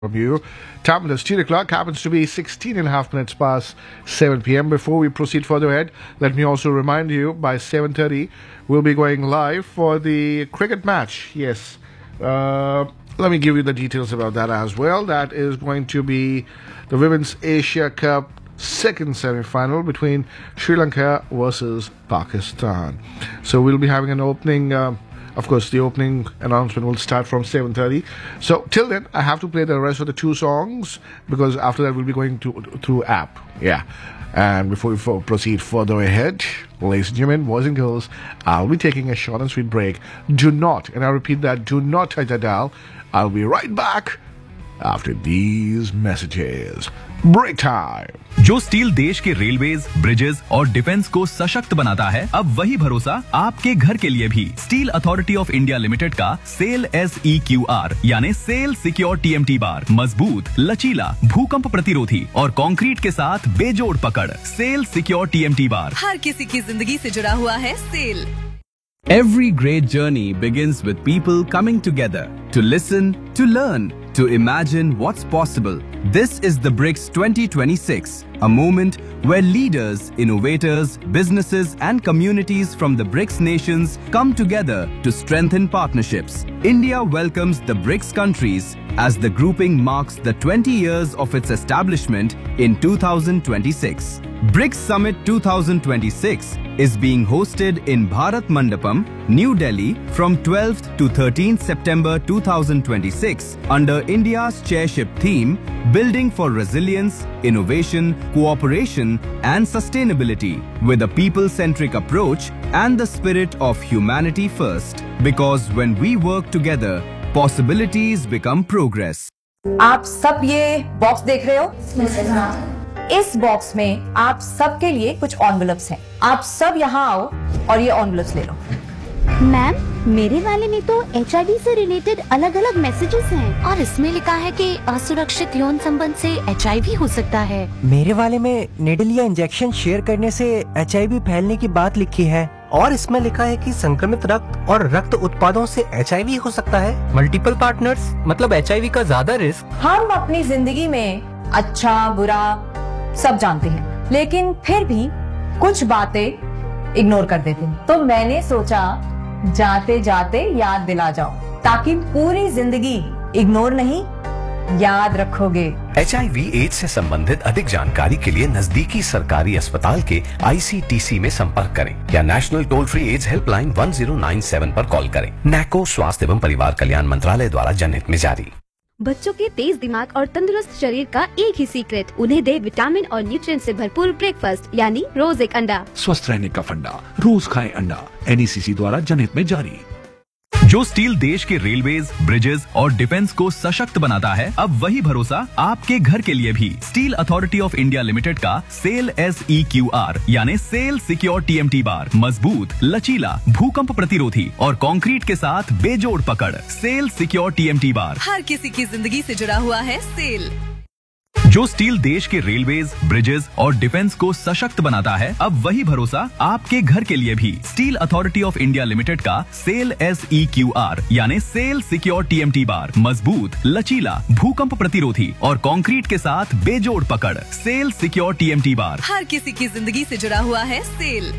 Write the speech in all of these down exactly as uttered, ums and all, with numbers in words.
from you. Time is ten o'clock, happens to be sixteen and a half minutes past seven p m. Before we proceed further ahead, let me also remind you, by seven thirty, we'll be going live for the cricket match. Yes. Uh, let me give you the details about that as well. That is going to be the Women's Asia Cup second semi-final between Sri Lanka versus Pakistan. So we'll be having an opening... Uh, Of course, the opening announcement will start from seven thirty. So till then, I have to play the rest of the two songs because after that we'll be going to through app. Yeah. And before we f- proceed further ahead, ladies and gentlemen, boys and girls, I'll be taking a short and sweet break. Do not, and I repeat that, do not touch the dial. I'll be right back after these messages. Break time. जो steel देश के railways, bridges और defence को सशक्त बनाता है, अब वही भरोसा आपके घर के लिए भी steel authority of India limited का cell S E Q R यानी cell secure T M T bar मजबूत, लचीला, भूकंप प्रतिरोधी और कंक्रीट के साथ बेजोड़ पकड़। Cell secure T M T bar हर किसी की जिंदगी से जुड़ा हुआ है। Cell. Every great journey begins with people coming together to listen, to learn, to imagine what's possible. This is the BRICS twenty twenty-six, a moment where leaders, innovators, businesses and communities from the BRICS nations come together to strengthen partnerships. India welcomes the BRICS countries as the grouping marks the twenty years of its establishment in two thousand twenty-six. BRICS Summit twenty twenty-six is being hosted in Bharat Mandapam, New Delhi from twelfth to thirteenth September two thousand twenty-six under India's chairship theme Building for Resilience, Innovation, Cooperation and Sustainability with a people-centric approach and the spirit of humanity first. Because when we work together, possibilities become progress. आप सब ये box देख रहे हो? इस box में आप सबके लिए कुछ एनवेलप्स हैं। आप सब यहाँ आओ और ये एनवेलप्स ले लो। मैम, मेरे वाले में तो एच आई वी से रिलेटेड अलग अलग मैसेजेस हैं और इसमें लिखा है कि असुरक्षित यौन संबंध से एच आई वी हो सकता है। मेरे वाले में निडल या इंजेक्शन शेयर करने से एच आई वी फैलने की बात लिखी है और इसमें लिखा है कि संक्रमित रक्त और रक्त उत्पादों से एच आई वी हो सकता है। मल्टीपल पार्टनर्स मतलब एच आई वी का ज्यादा रिस्क। हम अपनी जिंदगी में अच्छा बुरा सब जानते हैं, लेकिन फिर भी कुछ बातें इग्नोर कर देते हैं। तो मैंने सोचा जाते जाते याद दिला जाओ ताकि पूरी जिंदगी इग्नोर नहीं याद रखोगे। एच आई वी एड्स से संबंधित अधिक जानकारी के लिए नजदीकी सरकारी अस्पताल के आई सी टी सी में संपर्क करें या national toll free ads helpline one zero nine seven पर कॉल करें। नैको स्वास्थ्य एवं परिवार कल्याण मंत्रालय द्वारा जनहित में जारी। बच्चों के तेज दिमाग और तंदुरुस्त शरीर का एक ही सीक्रेट, उन्हें दे विटामिन और न्यूट्रिएंट से भरपूर ब्रेकफास्ट यानी रोज एक अंडा। स्वस्थ रहने का फंडा, रोज खाएं अंडा। एन ई सी सी द्वारा जनहित में जारी। जो स्टील देश के रेलवेज, ब्रिजेस और डिफेंस को सशक्त बनाता है, अब वही भरोसा आपके घर के लिए भी steel authority of India limited का cell S E Q R यानी cell secure T M T bar मजबूत, लचीला, भूकंप प्रतिरोधी और कंक्रीट के साथ बेजोड़ पकड़। Cell secure T M T bar हर किसी की जिंदगी से जुड़ा हुआ है। सेल। जो स्टील देश के रेलवेज, ब्रिजेस और डिफेंस को सशक्त बनाता है, अब वही भरोसा आपके घर के लिए भी steel authority of India limited का cell S E Q R यानी cell secure T M T bar मजबूत, लचीला, भूकंप प्रतिरोधी और कंक्रीट के साथ बेजोड़ पकड़। Cell secure T M T bar हर किसी की जिंदगी से जुड़ा हुआ है। Cell.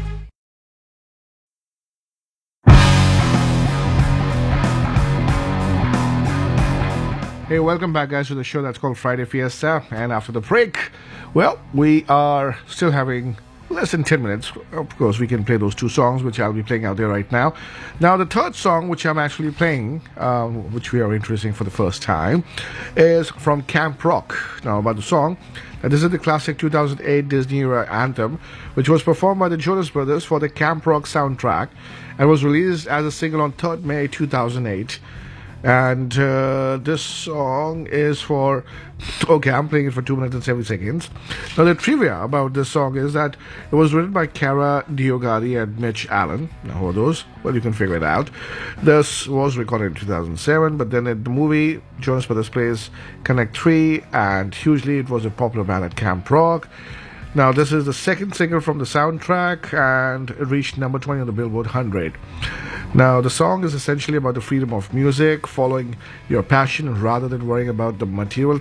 Hey, welcome back, guys, to the show that's called Friday Fiesta. And after the break, well, we are still having less than ten minutes. Of course, we can play those two songs, which I'll be playing out there right now. Now, the third song, which I'm actually playing, um, which we are introducing for the first time, is from Camp Rock. Now, about the song, uh, this is the classic two thousand eight Disney era anthem, which was performed by the Jonas Brothers for the Camp Rock soundtrack and was released as a single on third May two thousand eight. And uh, this song is for, okay, I'm playing it for two minutes and seventy seconds. Now, the trivia about this song is that it was written by Cara Diogati and Mitch Allen. Now, who are those? Well, you can figure it out. This was recorded in two thousand seven, but then in the movie, Jonas Brothers plays Connect three, and hugely it was a popular band at Camp Rock. Now, this is the second single from the soundtrack, and it reached number twenty on the Billboard one hundred. Now, the song is essentially about the freedom of music, following your passion rather than worrying about the material